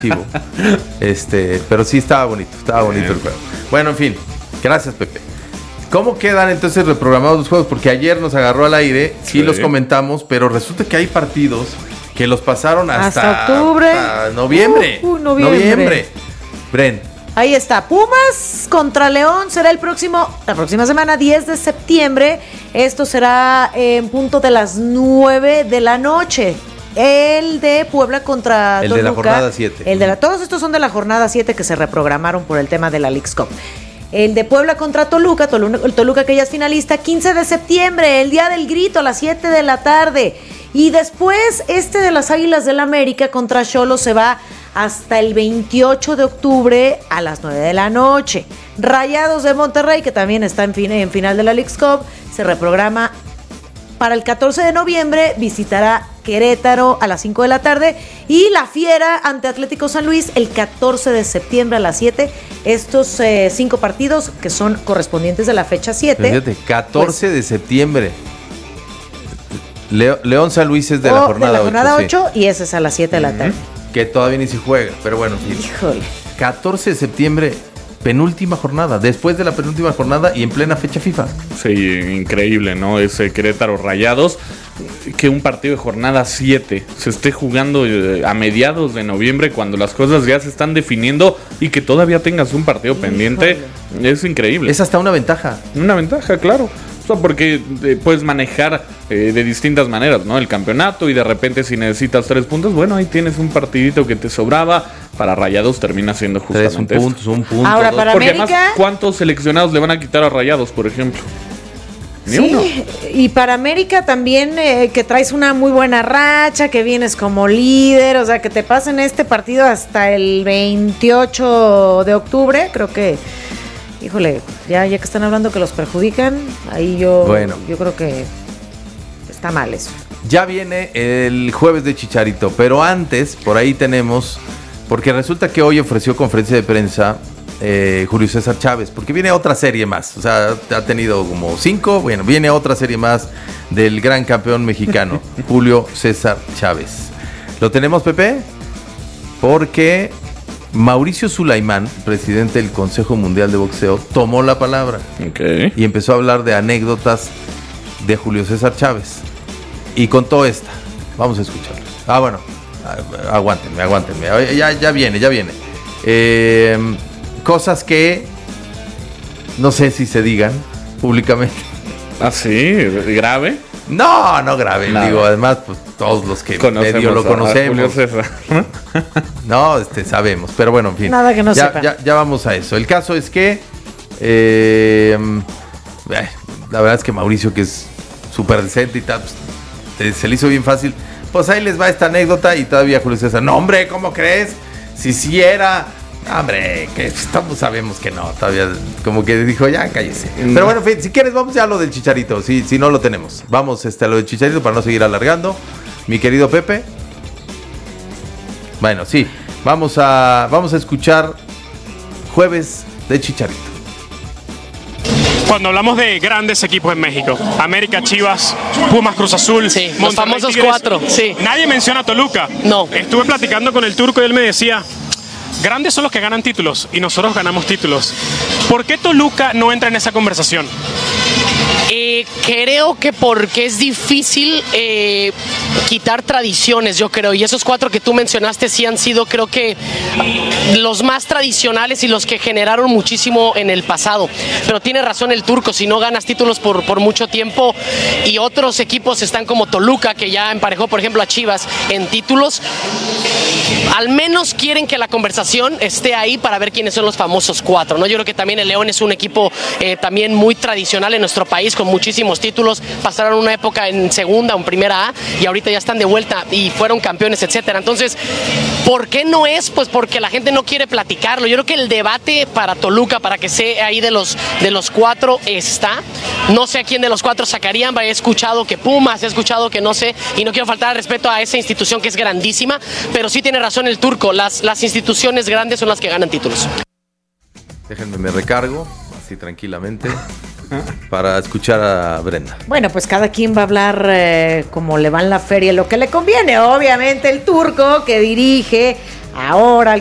Pero sí estaba bonito el juego. Bueno, en fin, gracias, Pepe. ¿Cómo quedan entonces reprogramados los juegos? Porque ayer nos agarró al aire, sí los comentamos, pero resulta que hay partidos que los pasaron hasta octubre, hasta noviembre. Noviembre. Bren. Ahí está, Pumas contra León será la próxima semana, 10 de septiembre. Esto será en punto de las 9 de la noche. El de Puebla contra Toluca. El de la jornada 7. Todos estos son de la jornada 7 que se reprogramaron por el tema de la Leagues Cup. El de Puebla contra Toluca que ya es finalista, 15 de septiembre, el día del grito a las 7 de la tarde. Y después de las Águilas del América contra Xolos se va hasta el 28 de octubre a las 9 de la noche. Rayados de Monterrey, que también está en final de la Leagues Cup, se reprograma para el 14 de noviembre, visitará Querétaro a las 5 de la tarde y la Fiera ante Atlético San Luis el 14 de septiembre a las 7. Estos 5 partidos que son correspondientes de la fecha 7. Fíjate, 14 de septiembre. León San Luis es de la jornada 8 y ese es a las 7 de la tarde. Que todavía ni se juega, pero bueno. Híjole. 14 de septiembre, penúltima jornada, después de la penúltima jornada y en plena fecha FIFA. Sí, increíble, ¿no? Ese Querétaro Rayados, que un partido de jornada 7 se esté jugando a mediados de noviembre cuando las cosas ya se están definiendo y que todavía tengas un partido pendiente, es increíble. Es hasta una ventaja. Una ventaja, claro. Porque puedes manejar de distintas maneras, ¿no? El campeonato y de repente si necesitas 3 puntos, bueno, ahí tienes un partidito que te sobraba. Para Rayados termina siendo justamente un punto. Ahora, dos. para porque América, además, ¿cuántos seleccionados le van a quitar a Rayados, por ejemplo? Ni uno. Y para América también que traes una muy buena racha, que vienes como líder, o sea, que te pasen este partido hasta el 28 de octubre, creo que... Híjole, ya que están hablando que los perjudican, ahí yo creo que está mal eso. Ya viene el jueves de Chicharito, pero antes, por ahí tenemos, porque resulta que hoy ofreció conferencia de prensa Julio César Chávez, porque viene otra serie más, o sea, ha tenido como 5, bueno, viene otra serie más del gran campeón mexicano, Julio César Chávez. ¿Lo tenemos, Pepe? Porque Mauricio Sulaimán, presidente del Consejo Mundial de Boxeo, tomó la palabra y empezó a hablar de anécdotas de Julio César Chávez y contó esta. Vamos a escucharla. Bueno, aguántenme. Ya viene. Cosas que no sé si se digan públicamente. ¿Ah, sí? ¿Grave? No grave. Nada. Digo, además, pues todos los que medio lo conocemos. No, sabemos, pero bueno, en fin. Nada que no sepa. Ya vamos a eso. El caso es que la verdad es que Mauricio, que es súper decente y tal, pues, se le hizo bien fácil. Pues ahí les va esta anécdota y todavía Julio César, no, hombre, ¿cómo crees? Si era... Hombre, que estamos, sabemos que no, todavía como que dijo, ya cállese. Pero bueno, si quieres vamos ya a lo del Chicharito, si no lo tenemos. Vamos a lo del Chicharito para no seguir alargando. Mi querido Pepe. Bueno, sí, vamos a escuchar Jueves de Chicharito. Cuando hablamos de grandes equipos en México, América, Chivas, Pumas, Cruz Azul, sí, Monterrey, los famosos Tigres, 4, sí. Nadie menciona a Toluca. No. Estuve platicando con el Turco y él me decía, grandes son los que ganan títulos y nosotros ganamos títulos. ¿Por qué Toluca no entra en esa conversación? Creo que porque es difícil quitar tradiciones, yo creo, y esos 4 que tú mencionaste sí han sido, creo que, los más tradicionales y los que generaron muchísimo en el pasado. Pero tiene razón el Turco, si no ganas títulos por mucho tiempo y otros equipos están como Toluca, que ya emparejó, por ejemplo, a Chivas en títulos, al menos quieren que la conversación esté ahí para ver quiénes son los famosos 4, ¿no? Yo creo que también el León es un equipo también muy tradicional en nuestro país, con muchísimos títulos, pasaron una época en segunda o en primera A y ahorita ya están de vuelta y fueron campeones, etcétera. Entonces, ¿por qué no es? Pues porque la gente no quiere platicarlo. Yo creo que el debate para Toluca, para que sea ahí de los 4 está. No sé a quién de los 4 sacarían, he escuchado que Pumas, he escuchado que no sé, y no quiero faltar al respeto a esa institución que es grandísima, pero sí tiene razón el Turco, las instituciones grandes son las que ganan títulos. Déjenme, me recargo, así tranquilamente, para escuchar a Brenda. Bueno, pues cada quien va a hablar como le va en la feria, lo que le conviene. Obviamente el Turco, que dirige Ahora